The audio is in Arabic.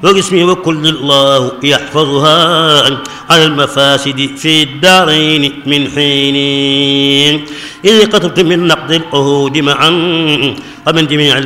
وجسمي وكل الله يحفظها على المفاسد في الدارين من حين إذ قطبت من نقد العهود معا ومن جميع